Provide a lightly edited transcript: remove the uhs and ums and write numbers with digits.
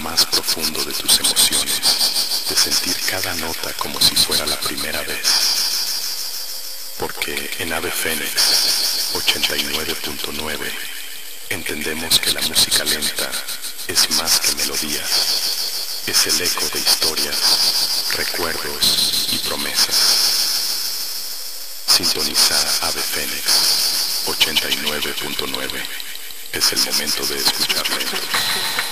más profundo de tus emociones, de sentir cada nota como si fuera la primera vez. Porque en Ave Fénix 89.9 entendemos que la música lenta es más que melodías, es el eco de historias, recuerdos y promesas. Sintoniza Ave Fénix 89.9. Es el momento de escuchar lento.